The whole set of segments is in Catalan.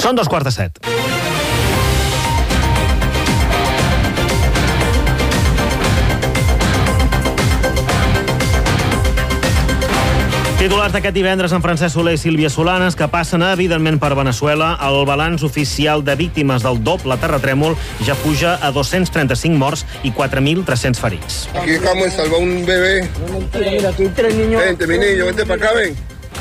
Són 6:45. Titulars d'aquest divendres amb Francesc Soler i Sílvia Solanes, que passen evidentment per Veneçuela. El balanç oficial de víctimes del doble terratrèmol ja puja a 235 morts i 4.300 ferits. Aquí acabamos de salvar un bebé. Mira, aquí hay 3 niños. Vente, mi niño, vente para acá, ven.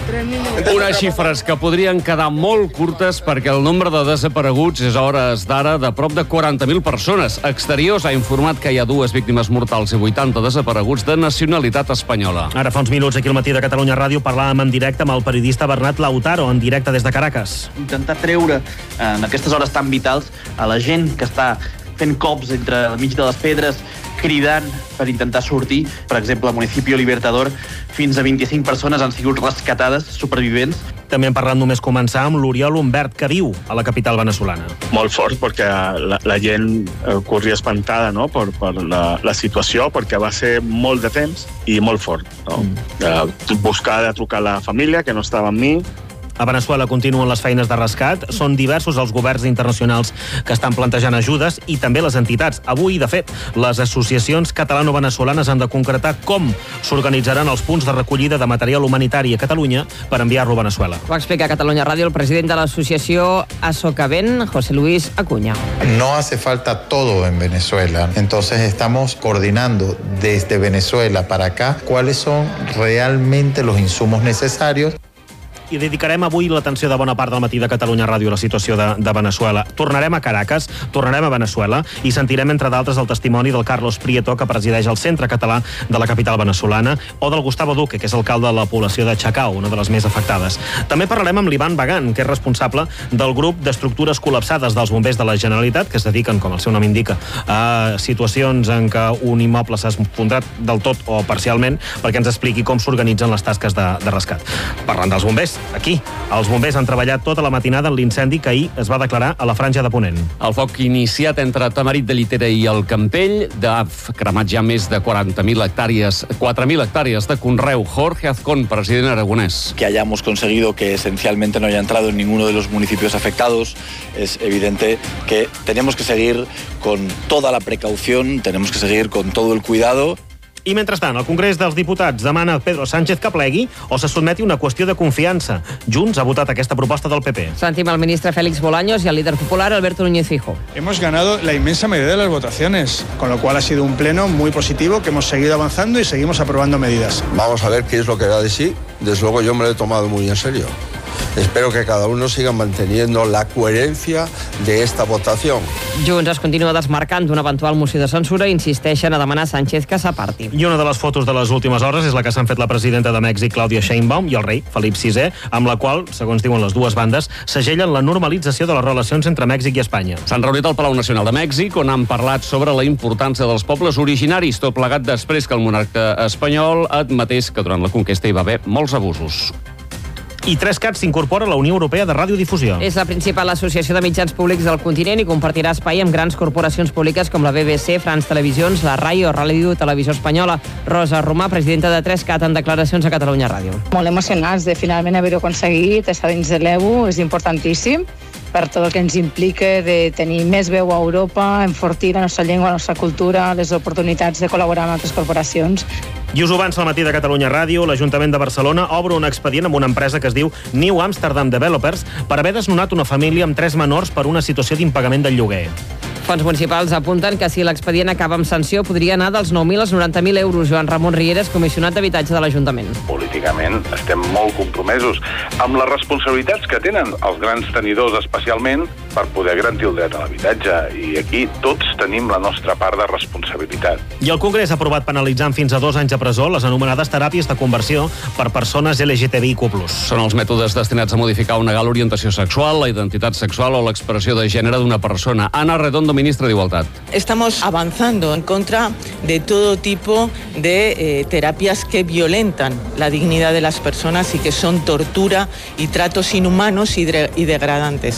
Unes xifres que podrien quedar molt curtes perquè el nombre de desapareguts és a hores d'ara de prop de 40.000 persones. Exteriors ha informat que hi ha 2 víctimes mortals i 80 desapareguts de nacionalitat espanyola. Ara fa uns minuts aquí al Matí de Catalunya Ràdio parlàvem en directe amb el periodista Bernat Lautaro, en directe des de Caracas. Intentar treure en aquestes hores tan vitals a la gent que està fent cops entre el mig de les pedres, cridant per intentar sortir. Per exemple, al municipi Libertador, fins a 25 persones han sigut rescatades, supervivents. També hem parlat només començar amb l'Oriol Humbert, que viu a la capital veneçolana. Molt fort, perquè la gent corria espantada, no?, per la situació, perquè va ser molt de temps i molt fort, no? Buscar de trucar a la família, que no estava amb mi. A Veneçuela continuen les feines de rescat. Són diversos els governs internacionals que estan plantejant ajudes i també les entitats. Avui, de fet, les associacions catalano-veneçolanes han de concretar com s'organitzaran els punts de recollida de material humanitari a Catalunya per enviar-lo a Veneçuela. Ho explica a Catalunya Ràdio el president de l'associació Asocaven, José Luis Acuña. No hace falta todo en Venezuela. Entonces estamos coordinando desde Venezuela para acá cuáles son realmente los insumos necesarios. I dedicarem avui l'atenció de bona part del Matí de Catalunya Ràdio a la situació de Veneçuela. Tornarem a Caracas, tornarem a Veneçuela i sentirem, entre d'altres, el testimoni del Carlos Prieto, que presideix el Centre Català de la capital veneçolana, o del Gustavo Duque, que és alcalde de la població de Chacao, una de les més afectades. També parlarem amb l'Ivan Bagan, que és responsable del grup d'estructures col·lapsades dels bombers de la Generalitat, que es dediquen, com el seu nom indica, a situacions en què un immoble s'ha esfondrat del tot o parcialment, perquè ens expliqui com s'organitzen les tasques de rescat. Parlant dels bombers, aquí, els bombers han treballat tota la matinada en l'incendi que ahir es va declarar a la Franja de Ponent. El foc iniciat entre Tamarit de Llitera i el Campell ha cremat ja més de 4.000 hectàrees de conreu. Jorge Azcón, president aragonès. Que hayamos conseguido que esencialmente no haya entrado en ninguno de los municipios afectados, es evidente que tenemos que seguir con toda la precaución, tenemos que seguir con todo el cuidado. I mentrestant, el Congrés dels Diputats demana a Pedro Sánchez que plegui o se sotmeti una qüestió de confiança. Junts ha votat aquesta proposta del PP. Sentim el ministre Félix Bolaños y al líder popular Alberto Núñez Fijo. Hemos ganado la inmensa mayoría de las votaciones, con lo cual ha sido un pleno muy positivo, que hemos seguido avanzando y seguimos aprobando medidas. Vamos a ver qué es lo que da de sí. Desde luego yo me lo he tomado muy en serio. Espero que cada uno siga manteniendo la coherencia de esta votación. Junts es continua desmarcant d'una eventual moció de censura i insisteixen a demanar a Sánchez que s'aparti. I una de les fotos de les últimes hores és la que s'han fet la presidenta de Mèxic, Claudia Sheinbaum, i el rei, Felip VI, amb la qual, segons diuen les dues bandes, segellen la normalització de les relacions entre Mèxic i Espanya. S'han reunit al Palau Nacional de Mèxic, on han parlat sobre la importància dels pobles originaris, tot plegat després que el monarca espanyol admetés que durant la conquesta hi va haver molts abusos. I 3cat s'incorpora a la Unió Europea de Radiodifusió. És la principal associació de mitjans públics del continent i compartirà espai amb grans corporacions públiques com la BBC, France Televisions, la RAI o Ràdio Televisió Espanyola. Rosa Romà, presidenta de 3cat, en declaracions a Catalunya Ràdio. Molt emocionats de finalment haver-ho aconseguit, estar dins de l'EBU, és importantíssim per tot el que ens implica de tenir més veu a Europa, enfortir la nostra llengua, la nostra cultura, les oportunitats de col·laborar amb altres corporacions. I us ho avança al Matí de Catalunya Ràdio. L'Ajuntament de Barcelona obre un expedient amb una empresa que es diu New Amsterdam Developers per haver desnonat una família amb 3 menors per una situació d'impagament del lloguer. Fons municipals apunten que si l'expedient acaba amb sanció podria anar dels 9.000 als 90.000 euros. Joan Ramon Rieres, comissionat d'habitatge de l'Ajuntament. Políticament estem molt compromesos amb les responsabilitats que tenen els grans tenidors, especialment per poder garantir el dret a l'habitatge. I aquí tots tenim la nostra part de responsabilitat. I el Congrés ha aprovat penalitzar amb fins a 2 anys de presó les anomenades teràpies de conversió per persones LGTBIQ+. Són els mètodes destinats a modificar o negar l'orientació sexual, la identitat sexual o l'expressió de gènere d'una persona. Ana Redondo, ministra de Igualdad. Estamos avanzando en contra de todo tipo de terapias que violentan la dignidad de las personas y que son tortura y tratos inhumanos y degradantes.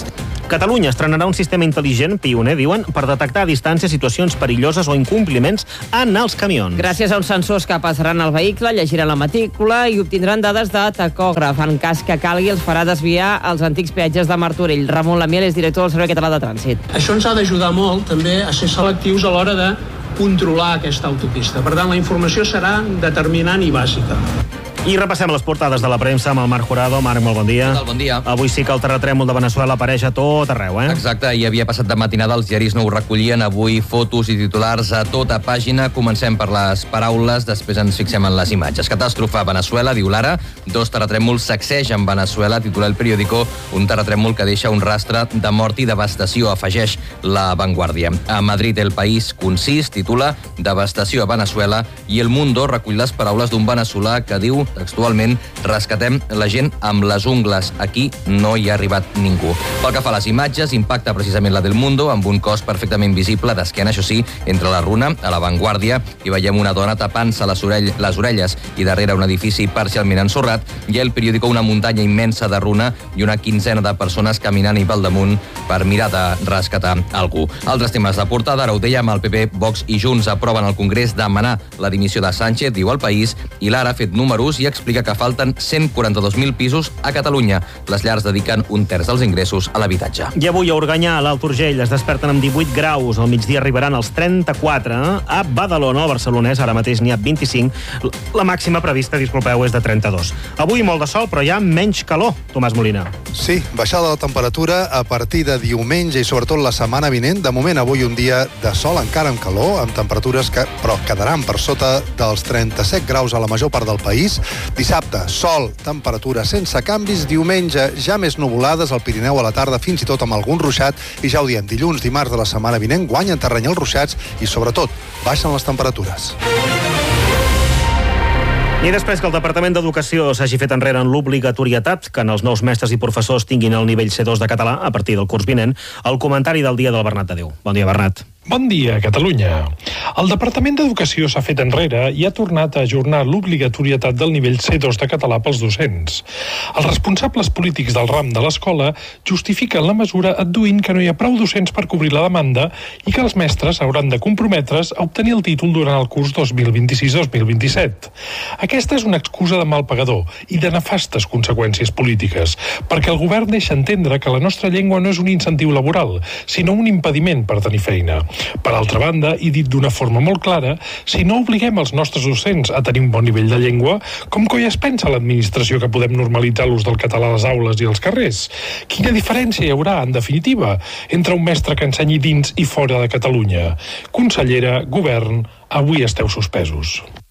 Catalunya estrenarà un sistema intel·ligent, pioner, diuen, per detectar a distància situacions perilloses o incompliments en els camions. Gràcies a uns sensors que passaran al vehicle, llegiran la matrícula i obtindran dades de tacògraf. En cas que calgui, els farà desviar als antics peatges de Martorell. Ramon Lamiel és director del Servei Català de Trànsit. Això ens ha d'ajudar molt també a ser selectius a l'hora de controlar aquesta autopista. Per tant, la informació serà determinant i bàsica. I repassem les portades de la premsa amb el Marc Jurado. Marc, molt bon dia. Bon dia. Avui sí que el terratrèmol de Veneçuela apareix a tot arreu, Exacte, i havia passat de matinada, els diaris no ho recollien, avui fotos i titulars a tota pàgina. Comencem per les paraules, després ens fixem en les imatges. Catàstrofe a Veneçuela, diu l'Ara, 2 terratrèmols sacsegen Veneçuela, titula El Periódico, un terratrèmol que deixa un rastre de mort i devastació, afegeix La Vanguardia. A Madrid, El País concís, titula Devastació a Veneçuela, i El Mundo recull les paraules d'un veneçolà que diu textualment, rescatem la gent amb les ungles. Aquí no hi ha arribat ningú. Pel que fa a les imatges, impacta precisament la del Mundo, amb un cos perfectament visible d'esquena, això sí, entre la runa, a La Vanguardia, i veiem una dona tapant-se les orelles i darrere un edifici parcialment ensorrat, i El Periódico, una muntanya immensa de runa i una quinzena de persones caminant i pel damunt per mirar de rescatar algú. Altres temes de portada, ara ho dèiem, el PP, Vox i Junts aproven al Congrés demanar la dimissió de Sánchez, diu El País, i l'Ara ha fet números i explica que falten 142.000 pisos a Catalunya. Les llars dediquen un terç dels ingressos a l'habitatge. I avui a Organyà, a l'Alt Urgell, es desperten amb 18 graus. Al migdia arribaran als 34. A Badalona, al barcelonès, ara mateix n'hi ha 25. La màxima prevista, disculpeu, és de 32. Avui molt de sol, però hi ha menys calor. Tomàs Molina. Sí, baixada de la temperatura a partir de diumenge i sobretot la setmana vinent. De moment, avui un dia de sol, encara amb calor, amb temperatures que però quedaran per sota dels 37 graus a la major part del país. Dissabte, sol, temperatura sense canvis. Diumenge, ja més nuvolades al Pirineu a la tarda, fins i tot amb algun ruixat. I ja ho diem, dilluns, dimarts de la setmana vinent guanyen terreny els ruixats i, sobretot, baixen les temperatures. I després que el Departament d'Educació s'hagi fet enrere en l'obligatorietat que en els nous mestres i professors tinguin el nivell C2 de català a partir del curs vinent, el comentari del dia del Bernat de Déu. Bon dia, Bernat. Bon dia, Catalunya. El Departament d'Educació s'ha fet enrere i ha tornat a ajornar l'obligatorietat del nivell C2 de català pels docents. Els responsables polítics del ram de l'escola justifiquen la mesura adduint que no hi ha prou docents per cobrir la demanda i que els mestres hauran de comprometre's a obtenir el títol durant el curs 2026-2027. Aquesta és una excusa de mal pagador i de nefastes conseqüències polítiques, perquè el govern deixa entendre que la nostra llengua no és un incentiu laboral, sinó un impediment per tenir feina. Per altra banda, i dit d'una forma molt clara, si no obliguem els nostres docents a tenir un bon nivell de llengua, com coi es pensa l'administració que podem normalitzar l'ús del català a les aules i als carrers? Quina diferència hi haurà, en definitiva, entre un mestre que ensenyi dins i fora de Catalunya? Consellera, govern, avui esteu suspesos.